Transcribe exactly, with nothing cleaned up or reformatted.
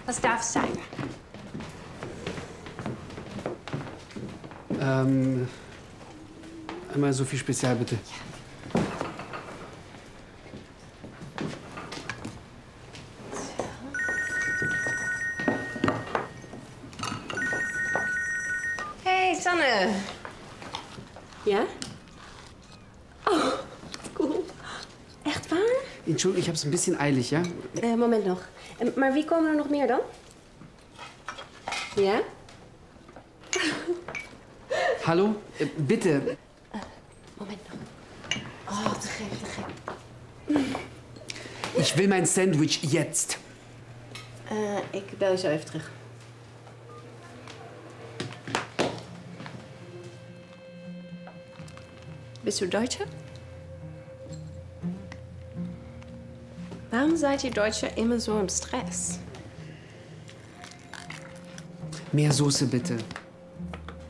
Was darf es sein? Ähm, einmal so viel Spezial, bitte. Ja. Hey, Sanne. Ja? Oh, cool. Echt waar? Entschuldigung, ich habe es ein bisschen eilig, ja? Äh, Moment nog. Äh, maar wie komen er nog meer dan? Ja? Hallo? Äh, bitte. Äh, Moment nog. Oh, te gek, te gek. Ich will mein Sandwich jetzt. Uh, ik bel je zo even terug. Bist du Deutsche? Warum seid ihr Deutsche immer so im Stress? Mehr Soße, bitte.